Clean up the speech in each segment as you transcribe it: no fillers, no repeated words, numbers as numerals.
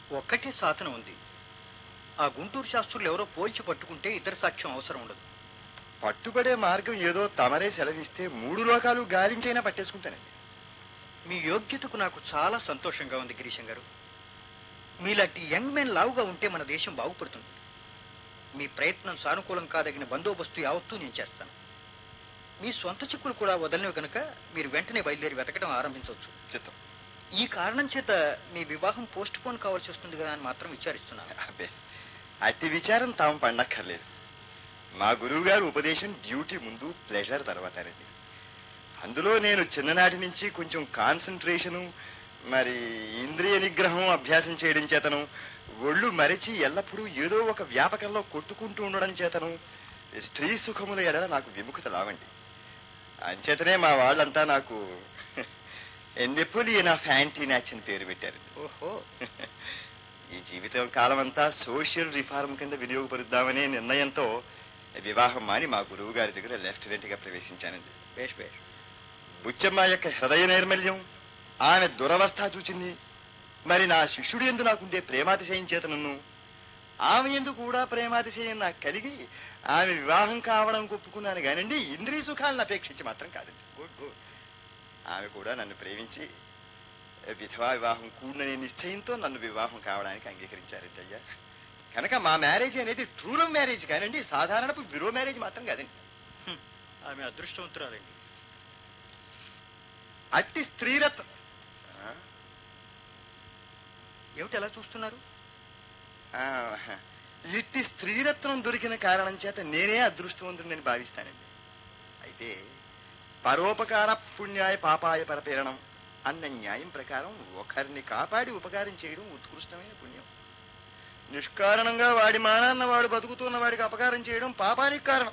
ఒక్కటే సాధనం ఉంది. ఆ గుంటూరు శాస్త్రులు ఎవరో పోల్చి పట్టుకుంటే ఇతర సాక్ష్యం అవసరం ఉండదు. పట్టుబడే మార్గం ఏదో తమరే సెలవిస్తే 3 లోకాలు గాలించైనా పట్టేసుకుంటానండి. మీ యోగ్యతకు నాకు చాలా సంతోషంగా ఉంది గిరీశం గారు. మీలాంటి యంగ్ మెన్ లావుగా ఉంటే మన దేశం బాగుపడుతుంది. మీ ప్రయత్నం సానుకూలం కాదగిన బందోబస్తు యావత్తూ నేను చేస్తాను. మీ సొంత చిక్కులు కూడా వదలనివి కనుక మీరు వెంటనే బయలుదేరి వెతకడం ఆరంభించవచ్చు. చిత్తం. ఈ కారణం చేత మీ వివాహం పోస్ట్ పోన్ కావాల్సి వస్తుంది కదా అని మాత్రం విచారిస్తున్నాను. అబ్బే, అట్టి విచారం తాము పడనక్కర్లేదు. మా గురువు గారు ఉపదేశం డ్యూటీ ముందు, ప్లెజర్ తర్వాతనండి. అందులో నేను చిన్ననాటి నుంచి కొంచెం కాన్సన్ట్రేషను, మరి ఇంద్రియ నిగ్రహం అభ్యాసం చేయడం చేతను, ఒళ్ళు మరిచి ఎల్లప్పుడూ ఏదో ఒక వ్యాపకంలో కొట్టుకుంటూ ఉండడం చేతను స్త్రీ సుఖముల ఎడల నాకు విముఖత లావండి. అంచేతనే మా వాళ్ళంతా నాకు నెపోలియన్ ఆఫ్ యాంటీనాచ్ అని పేరు పెట్టారు. ఓహో. ఈ జీవితం కాలం అంతా సోషల్ రిఫార్మ్ కింద వినియోగపరుద్దామనే నిర్ణయంతో వివాహం మాని మా గురువు గారి దగ్గర లెఫ్టినెంట్ గా ప్రవేశించానండి. బేష్ బేష్. బుచ్చమ్మ యొక్క హృదయ నైర్మల్యం, ఆమె దురవస్థ చూచింది. మరి నా శిష్యుడు ఎందు నాకుండే ప్రేమాతిశయం చేతనన్ను, ఆమె ఎందు కూడా ప్రేమాతిశయం నాకు కలిగి ఆమె వివాహం కావడం ఒప్పుకున్నాను కానండి, ఇంద్రియ సుఖాలను అపేక్షించి మాత్రం కాదండి. Good good. ఆమె కూడా నన్ను ప్రేమించి విధవా వివాహం కూడనే నిశ్చయంతో నన్ను వివాహం కావడానికి అంగీకరించారండి అయ్యా. కనుక మా మ్యారేజ్ అనేది ట్రూ లవ్ మ్యారేజ్ కానండి, సాధారణపు విరో మ్యారేజ్ మాత్రం కాదండి. ఆమె అదృష్టవంతురాలండి. అట్టి స్త్రీరత్నం. ఏమిటి ఎలా చూస్తున్నారు? ఇట్టి స్త్రీరత్నం దొరికిన కారణం చేత నేనే అదృష్టవంతుడిని భావిస్తానండి. అయితే పరోపకార పుణ్యాయ పాపాయ పరపీరణం అన్న న్యాయం ప్రకారం ఒకరిని కాపాడి ఉపకారం చేయడం ఉత్కృష్టమైన పుణ్యం. నిష్కారణంగా వాడి మానాన్న వాడు బతుకుతున్న వాడికి అపకారం చేయడం పాపానికి కారణం.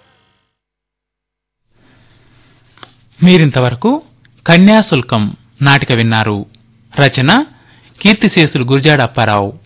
మీరింతవరకు కన్యాశుల్కం నాటిక విన్నారు. రచన కీర్తిశేషులు గురజాడ అప్పారావు.